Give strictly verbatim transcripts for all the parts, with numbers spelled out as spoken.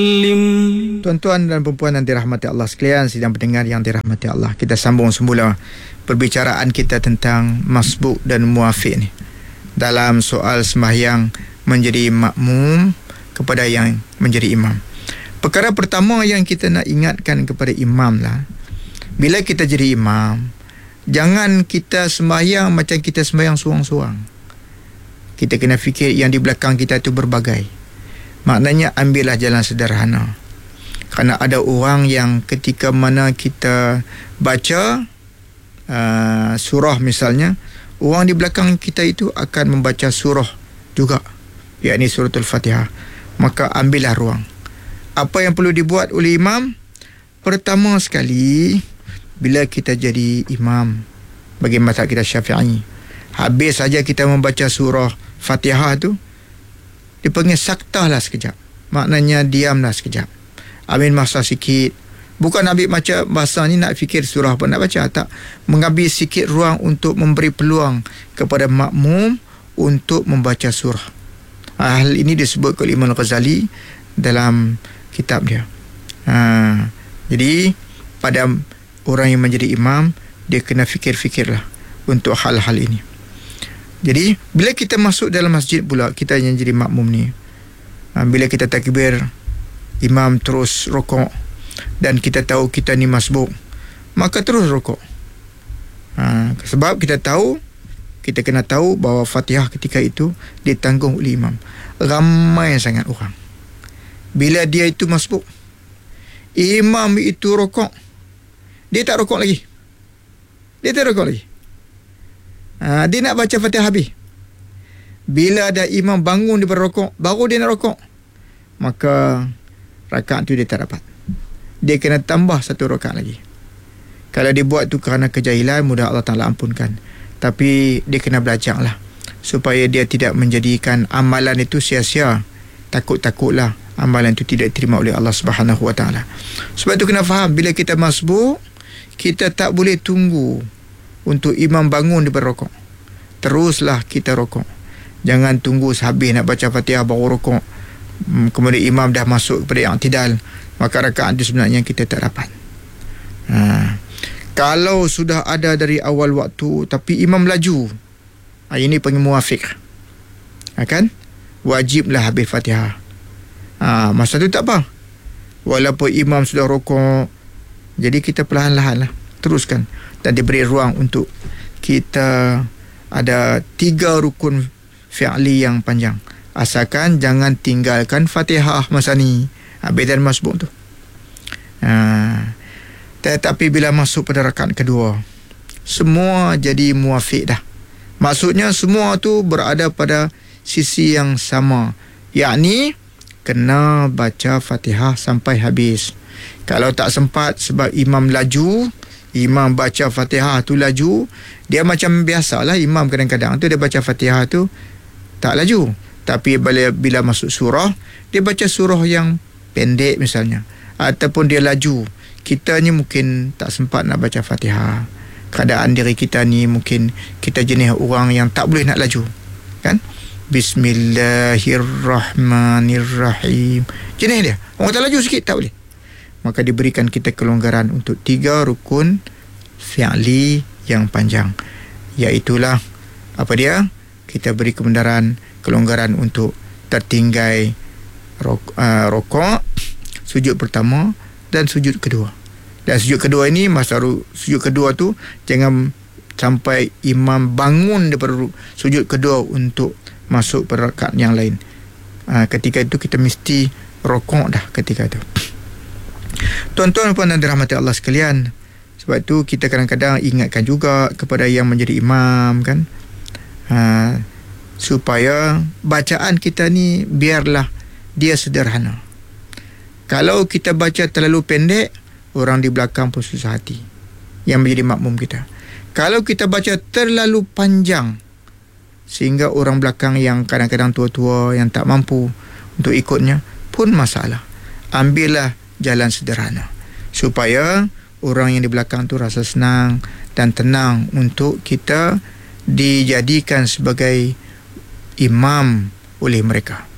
Tuan-tuan dan puan yang dirahmati Allah sekalian, sidang pendengar yang dirahmati Allah, kita sambung semula perbicaraan kita tentang masbuk dan muafiq ni dalam soal sembahyang menjadi makmum kepada yang menjadi imam. Perkara pertama yang kita nak ingatkan kepada imam lah, bila kita jadi imam, jangan kita sembahyang macam kita sembahyang seorang-seorang. Kita kena fikir yang di belakang kita tu berbagai. Maknanya ambillah jalan sederhana. Kerana ada orang yang ketika mana kita baca uh, surah misalnya, orang di belakang kita itu akan membaca surah juga, yakni suratul Fatihah. Maka ambillah ruang. Apa yang perlu dibuat oleh imam? Pertama sekali, bila kita jadi imam bagi mazhab kita Syafi'i, habis saja kita membaca surah Fatihah tu, dipanggil saktah lah sekejap. Maknanya diamlah sekejap, ambil masa sikit. Bukan ambil macam bahasa ni nak fikir surah apa nak baca, tak. Mengambil sikit ruang untuk memberi peluang kepada makmum untuk membaca surah. Hal ini disebut oleh Imam Al-Ghazali dalam kitab dia. Ha, jadi pada orang yang menjadi imam, dia kena fikir-fikirlah untuk hal-hal ini. Jadi bila kita masuk dalam masjid pula, kita yang jadi makmum ni, ha, bila kita takbir, imam terus rokok, dan kita tahu kita ni masbuk, maka terus rokok. Ha, sebab kita tahu, kita kena tahu bahawa Fatihah ketika itu ditanggung oleh imam. Ramai sangat orang. Bila dia itu masbuk, imam itu rokok, dia tak rokok lagi. Dia tak rokok lagi. Ha, dia nak baca Fatihah habis. Bila ada imam bangun daripada rokok, baru dia nak rokok, maka rakaat tu dia tak dapat. Dia kena tambah satu rakaat lagi. Kalau dia buat tu kerana kejahilan, mudah Allah Ta'ala ampunkan. Tapi dia kena belajar lah, supaya dia tidak menjadikan amalan itu sia-sia. Takut-takutlah amalan itu tidak diterima oleh Allah Subhanahu Wa Ta'ala. Sebab itu kena faham, bila kita masbuk, kita tak boleh tunggu untuk imam bangun daripada rokok. Teruslah kita rokok. Jangan tunggu sehabis nak baca Fatihah baru rokok, kemudian imam dah masuk kepada yang i'tidal, maka rakaat itu sebenarnya kita tak dapat. Ha. Kalau sudah ada dari awal waktu tapi imam laju, ha, ini panggil muafiq. Ha, kan? Wajiblah habis Fatihah. Ha, masa tu tak apa, walaupun imam sudah rokok, jadi kita perlahan-lahan lah teruskan, dan diberi ruang untuk kita ada tiga rukun fi'li yang panjang. Asalkan jangan tinggalkan Fatihah masa ni, habis dan masbuk tu. Ha. Tetapi bila masuk pada rakaat kedua, semua jadi muafiq dah. Maksudnya semua tu berada pada sisi yang sama, yakni kena baca Fatihah sampai habis. Kalau tak sempat sebab imam laju, imam baca Fatihah tu laju, dia macam biasalah imam kadang-kadang tu dia baca Fatihah tu tak laju, tapi bila, bila masuk surah, dia baca surah yang pendek misalnya, ataupun dia laju, kita ni mungkin tak sempat nak baca Fatihah. Keadaan diri kita ni mungkin kita jenis orang yang tak boleh nak laju, kan? Bismillahirrahmanirrahim, jenis dia orang tak laju sikit tak boleh. Maka diberikan kita kelonggaran untuk tiga rukun fi'li yang panjang, iaitulah apa dia? Kita beri kebenaran, kelonggaran untuk tertinggai rok, uh, rokok, sujud pertama dan sujud kedua. Dan sujud kedua ini, masa sujud kedua tu jangan sampai imam bangun daripada sujud kedua untuk masuk pada rakaat yang lain. Uh, ketika itu kita mesti rokok dah ketika itu. Tuan-tuan dan dirahmati Allah sekalian, sebab itu kita kadang-kadang ingatkan juga kepada yang menjadi imam, kan, ha, supaya bacaan kita ni biarlah dia sederhana. Kalau kita baca terlalu pendek, orang di belakang pun susah hati yang menjadi makmum kita. Kalau kita baca terlalu panjang sehingga orang belakang yang kadang-kadang tua-tua yang tak mampu untuk ikutnya pun masalah. Ambillah jalan sederhana supaya orang yang di belakang tu rasa senang dan tenang untuk kita dijadikan sebagai imam oleh mereka.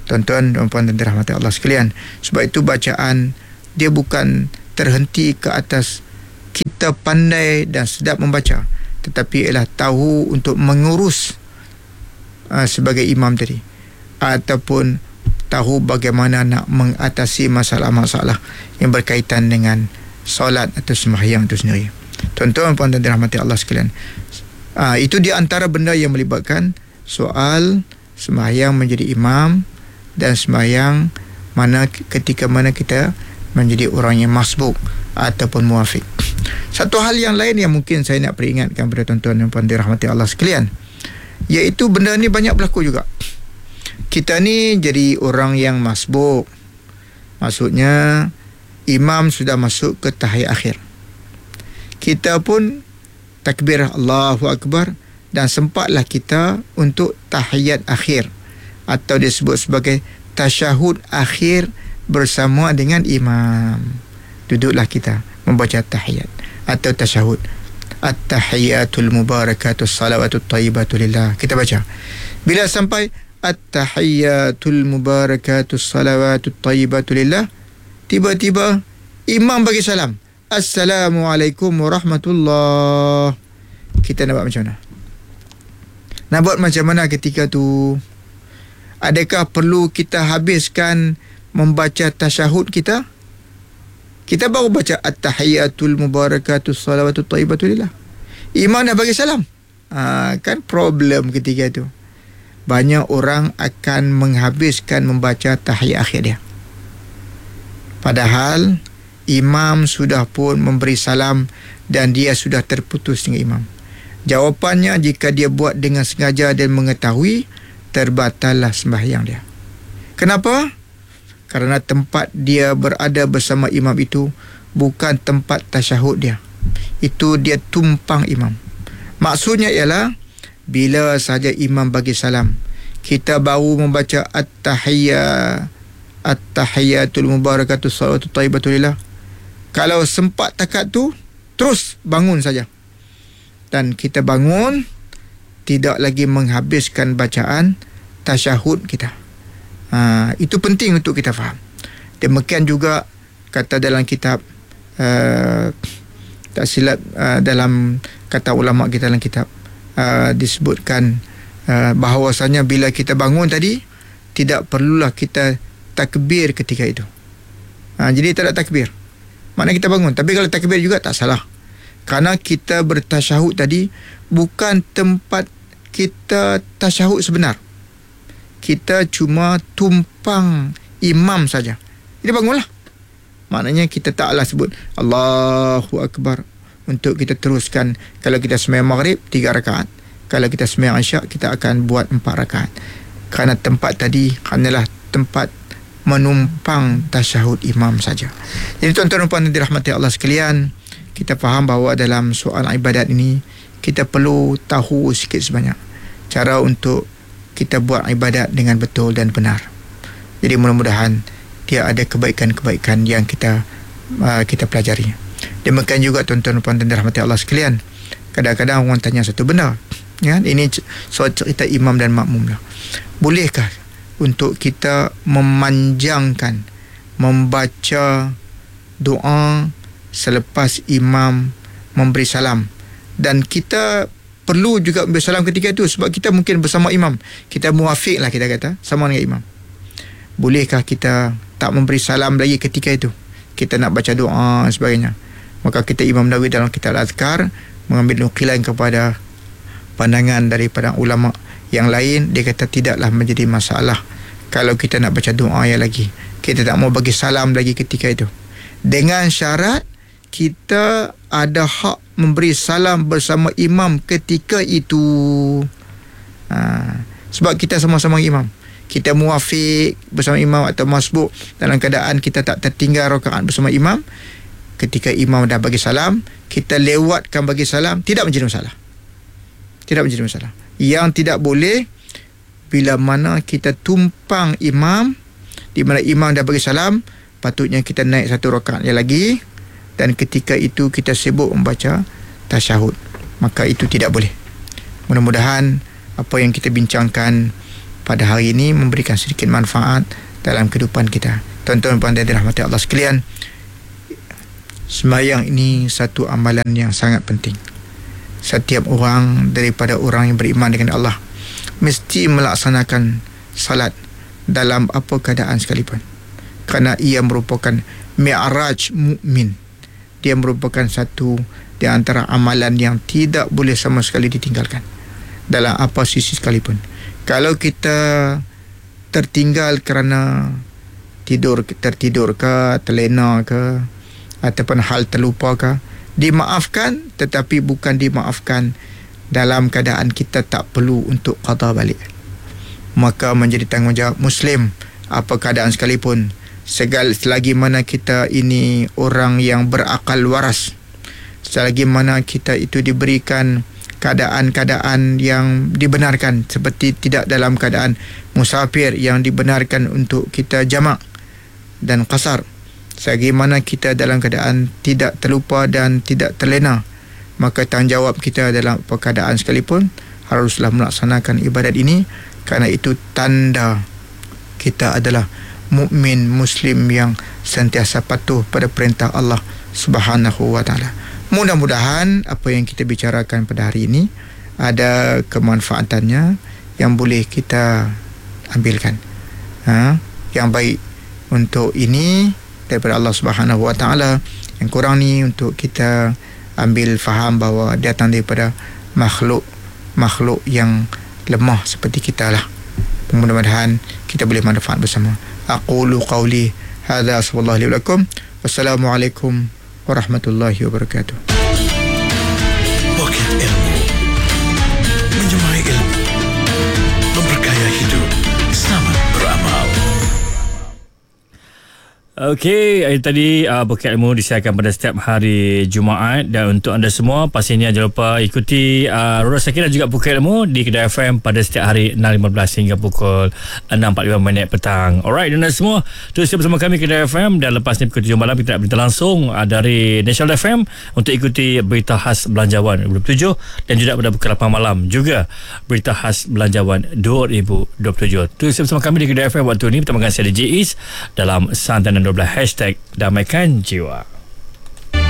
Tuan-tuan dan puan-puan dirahmati Allah sekalian. Sebab itu bacaan dia bukan terhenti ke atas kita pandai dan sedap membaca, tetapi ialah tahu untuk mengurus uh, sebagai imam tadi, ataupun tahu bagaimana nak mengatasi masalah-masalah yang berkaitan dengan solat atau sembahyang itu sendiri. Tuan-tuan dan puan-puan dirahmati Allah sekalian, uh, itu di antara benda yang melibatkan soal sembahyang menjadi imam dan sembahyang mana ketika mana kita menjadi orang yang masbuk ataupun muafiq. Satu hal yang lain yang mungkin saya nak peringatkan kepada tuan-tuan dan puan dirahmati Allah sekalian, iaitu benda ni banyak berlaku juga. Kita ni jadi orang yang masbuk, maksudnya imam sudah masuk ke tahiyat akhir, kita pun takbir Allahu Akbar dan sempatlah kita untuk tahiyat akhir, atau disebut sebagai tasyahud akhir bersama dengan imam. Duduklah kita membaca tahiyat atau tasyahud. At-tahiyatul mubarakatus salawatut tayyibatu lillah. Kita baca. Bila sampai at-tahiyatul mubarakatus salawatut tayyibatu lillah, tiba-tiba imam bagi salam. Assalamualaikum warahmatullahi. Kita nak buat macam mana? Nak buat macam mana ketika tu? Adakah perlu kita habiskan membaca tasyahud kita? Kita baru baca at-tahiyatul mubarakatus salawatut tayyibatu lillah, imam dah bagi salam. Ha, kan problem ketika itu. Banyak orang akan menghabiskan membaca tahiyat akhir dia, padahal imam sudah pun memberi salam dan dia sudah terputus dengan imam. Jawapannya, jika dia buat dengan sengaja dan mengetahui, terbatallah sembahyang dia. Kenapa? Kerana tempat dia berada bersama imam itu bukan tempat tasyahud dia. Itu dia tumpang imam. Maksudnya ialah bila saja imam bagi salam, kita baru membaca at-tahiyya at-tahiyatul mubarakatus salawatut tayyibatu lillah. Kalau sempat takat tu, terus bangun saja. Dan kita bangun, tidak lagi menghabiskan bacaan tasyahud kita. Ha, itu penting untuk kita faham. Demikian juga kata dalam kitab, uh, tak silap uh, dalam kata ulama kita dalam kitab, uh, disebutkan uh, bahawasanya bila kita bangun tadi, tidak perlulah kita takbir ketika itu. Ha, jadi tak ada takbir, maknanya kita bangun. Tapi kalau takbir juga tak salah, kerana kita bertasyahud tadi bukan tempat kita tasyahud sebenar. Kita cuma tumpang imam saja. Jadi bangunlah. Maknanya kita taklah sebut Allahu Akbar untuk kita teruskan. Kalau kita sembahyang maghrib, tiga rakaat. Kalau kita sembahyang isyak, kita akan buat empat rakaat. Kerana tempat tadi hanyalah tempat menumpang tasyahud imam saja. Jadi tuan-tuan dan puan dirahmati Allah sekalian, kita faham bahawa dalam soal ibadat ini, kita perlu tahu sikit sebanyak cara untuk kita buat ibadat dengan betul dan benar. Jadi mudah-mudahan dia ada kebaikan-kebaikan yang kita uh, kita pelajari. Demikian juga tuan-tuan dan puan dirahmati Allah sekalian, kadang-kadang orang tanya satu benda, ya, ini soal cerita imam dan makmum lah. Bolehkah untuk kita memanjangkan membaca doa selepas imam memberi salam, dan kita perlu juga memberi salam ketika itu sebab kita mungkin bersama imam, kita muafiq lah, kita kata sama dengan imam. Bolehkah kita tak memberi salam lagi ketika itu? Kita nak baca doa dan sebagainya. Maka kita Imam Nawawi dalam kitab Al-Azkar mengambil nukilan kepada pandangan daripada ulama yang lain. Dia kata tidaklah menjadi masalah kalau kita nak baca doa yang lagi, kita tak mau bagi salam lagi ketika itu, dengan syarat kita ada hak memberi salam bersama imam ketika itu. Ha, sebab kita sama-sama imam, kita muafiq bersama imam atau masbuk dalam keadaan kita tak tertinggal rakaat bersama imam. Ketika imam dah bagi salam, kita lewatkan bagi salam, tidak menjadi masalah. Tidak menjadi masalah. Yang tidak boleh bila mana kita tumpang imam, di mana imam dah bagi salam, patutnya kita naik satu rakaat yang lagi, dan ketika itu kita sibuk membaca tasyahud, maka itu tidak boleh. Mudah-mudahan apa yang kita bincangkan pada hari ini memberikan sedikit manfaat dalam kehidupan kita. Tuan-tuan dan puan yang dirahmati Allah sekalian, sembahyang ini satu amalan yang sangat penting. Setiap orang daripada orang yang beriman dengan Allah mesti melaksanakan salat dalam apa keadaan sekalipun, kerana ia merupakan mi'raj mukmin. Dia merupakan satu di antara amalan yang tidak boleh sama sekali ditinggalkan dalam apa sisi sekalipun. Kalau kita tertinggal kerana tidur, tertidur ke, terlena ke, ataupun hal terlupa ke, dimaafkan, tetapi bukan dimaafkan dalam keadaan kita tak perlu untuk qada balik. Maka menjadi tanggungjawab Muslim, apa keadaan sekalipun, segal selagi mana kita ini orang yang berakal waras, selagi mana kita itu diberikan keadaan-keadaan yang dibenarkan, seperti tidak dalam keadaan musafir yang dibenarkan untuk kita jamak dan qasar, selagi mana kita dalam keadaan tidak terlupa dan tidak terlena, maka tanggungjawab kita dalam keadaan sekalipun haruslah melaksanakan ibadat ini, kerana itu tanda kita adalah mukmin Muslim yang sentiasa patuh pada perintah Allah Subhanahu wa taala. Mudah-mudahan apa yang kita bicarakan pada hari ini ada kemanfaatannya yang boleh kita ambilkan. Ha? Yang baik untuk ini daripada Allah Subhanahu wa taala, yang kurang ni untuk kita ambil faham bahawa datang daripada makhluk makhluk yang lemah seperti kita lah. Mudah-mudahan kita boleh manfaat bersama. Aqulu qawli hadza, sallallahu alaihi wa sallam. Wassalamualaikum warahmatullahi wabarakatuh. Pocket Ilmu, menjemai ilmu, memperkaya hidup. Selamat beramal. Okey, hari tadi uh, Pocket Ilmu disiarkan pada setiap hari Jumaat, dan untuk anda semua pastinya jangan lupa ikuti uh, Rura Sakina dan juga Pocket Ilmu di Kedah F M pada setiap hari enam lima belas hingga pukul enam empat puluh lima minit petang. Alright, dan anda semua terus bersama kami Kedah F M, dan lepas ni pukul tujuh malam kita nak berita langsung uh, dari National F M untuk ikuti berita khas Belanjawan dua ribu tujuh, dan juga pada pukul lapan malam juga berita khas Belanjawan dua ribu dua puluh tujuh. Terus bersama kami di Kedah F M waktu ini. Terima kasih ada J Is dalam Santanan dua belas hashtag Damaikan Jiwa.